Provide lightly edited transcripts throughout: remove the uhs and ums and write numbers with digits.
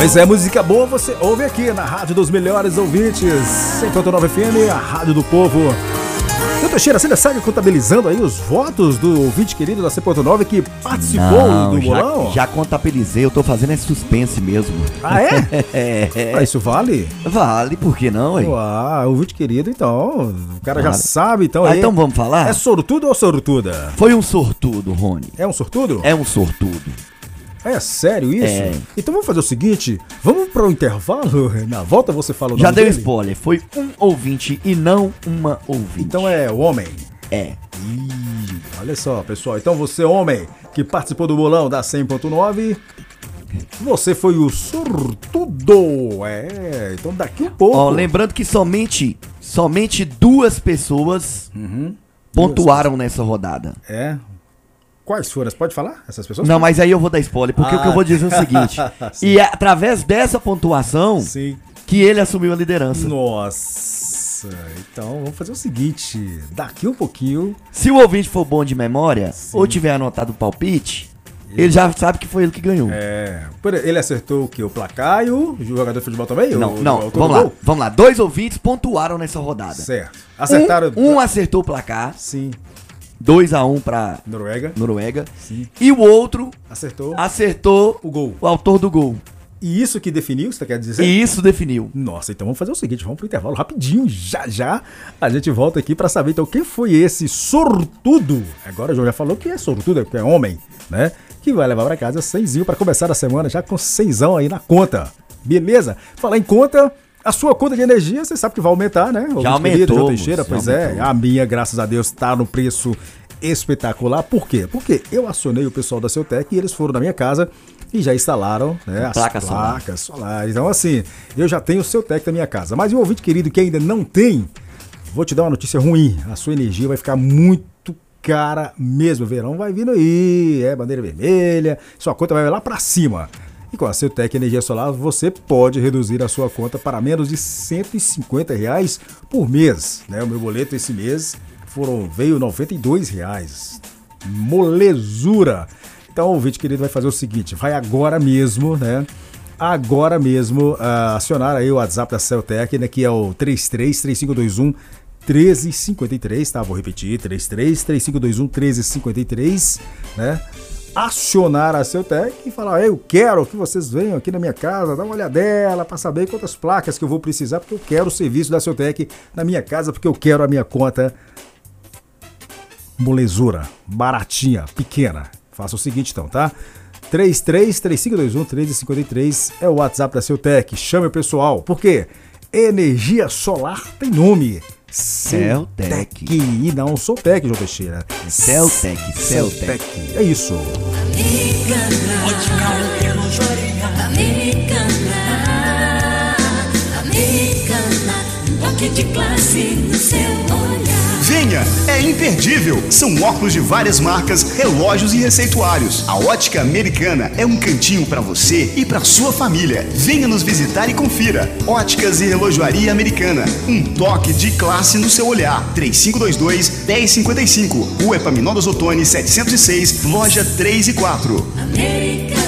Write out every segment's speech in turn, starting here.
Mas é música boa, você ouve aqui na Rádio dos Melhores Ouvintes, 100.9 FM, a Rádio do Povo. Seu Teixeira, você ainda segue contabilizando aí os votos do ouvinte querido da 100.9 que participou do bolão? Já contabilizei, eu tô fazendo esse suspense mesmo. Ah, é? Ah, isso vale? Vale, por que não, hein? Uau, ouvinte querido, então, o cara já sabe, então aí. Então vamos falar? É sortudo ou sortuda? Foi um sortudo, Rony. É um sortudo? É um sortudo. É sério isso? É. Então vamos fazer o seguinte, vamos para o intervalo, na volta você fala o nome Já deu dele? spoiler, foi um ouvinte e não uma ouvinte. Então é homem. É. Ih, olha só, pessoal, então você homem que participou do bolão da 100.9, você foi o sortudo. Então daqui um pouco. Ó, lembrando que somente 2 pessoas pontuaram nessa rodada. É. Quais foram? Você pode falar essas pessoas? Não, mas aí eu vou dar spoiler, porque o que eu vou dizer é o seguinte. E é através dessa pontuação Sim. que ele assumiu a liderança. Nossa, então vamos fazer o seguinte, daqui um pouquinho... Se o ouvinte for bom de memória, ou tiver anotado o palpite, ele já sabe que foi ele que ganhou. Ele acertou o quê? O placar e o jogador de futebol também? Não, vamos lá. 2 ouvintes pontuaram nessa rodada. Certo. Acertaram... Um acertou o placar. Sim. 2-1 pra Noruega. Sim. E o outro acertou o gol. O autor do gol. E isso que definiu, você quer dizer? E isso definiu. Nossa, então vamos fazer o seguinte, vamos pro intervalo rapidinho, já a gente volta aqui pra saber então quem foi esse sortudo. Agora o João já falou que é sortudo, que é homem, né? Que vai levar pra casa 100zinho pra começar a semana já com 100zão aí na conta. Beleza? Falar em conta... A sua conta de energia, você sabe que vai aumentar, né? Já aumentou, João Teixeira, pois é. A minha, graças a Deus, tá no preço espetacular. Por quê? Porque eu acionei o pessoal da Ceutec e eles foram na minha casa e já instalaram, né, as placas solares. Então, assim, eu já tenho o Ceutec na minha casa. Mas o ouvinte querido que ainda não tem, vou te dar uma notícia ruim. A sua energia vai ficar muito cara mesmo. O verão vai vindo aí, bandeira vermelha, sua conta vai lá pra cima. E com a Ceutec Energia Solar, você pode reduzir a sua conta para menos de R$150 por mês. Né? O meu boleto esse mês veio R$92. Molezura! Então o ouvinte querido vai fazer o seguinte, vai agora mesmo, né? Agora mesmo, acionar aí o WhatsApp da Ceutec, né? Que é o 33-3521-1353, tá? Vou repetir, 33-3521-1353, né? Acionar a Ceutec e falar, eu quero que vocês venham aqui na minha casa, dar uma olhadela para saber quantas placas que eu vou precisar, porque eu quero o serviço da Ceutec na minha casa, porque eu quero a minha conta molezura, baratinha, pequena. Faça o seguinte então, tá? 33-3521-1353 é o WhatsApp da Ceutec. Chame o pessoal, porque energia solar tem nome. Ceutec. E não Soltec, João Teixeira. Ceutec. É isso. Americana, um toque de classe no seu olhar. Venha, é imperdível. São óculos de várias marcas, relógios e receituários. A Ótica Americana é um cantinho para você e para sua família. Venha nos visitar e confira. Óticas e Relojoaria Americana. Um toque de classe no seu olhar. 3522-1055. Rua Epaminondas Ottoni, 706, loja 3 e 4. Americana.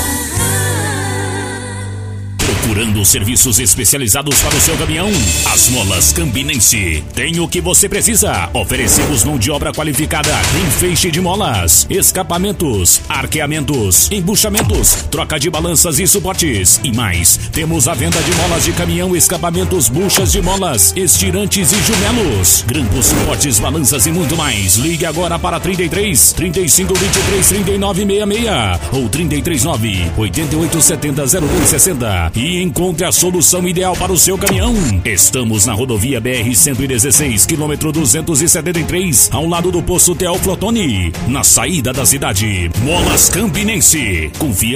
Procurando serviços especializados para o seu caminhão? As Molas Campinense tem o que você precisa. Oferecemos mão de obra qualificada em feixe de molas, escapamentos, arqueamentos, embuchamentos, troca de balanças e suportes e mais. Temos a venda de molas de caminhão, escapamentos, buchas de molas, estirantes e jumelos, grampos, suportes, balanças e muito mais. Ligue agora para 33 35 23 39 66 ou 339 88 70 0260 e encontre a solução ideal para o seu caminhão. Estamos na rodovia BR-116, quilômetro 273, ao lado do posto Teófilo Ottoni, na saída da cidade. Molas Campinense. Confia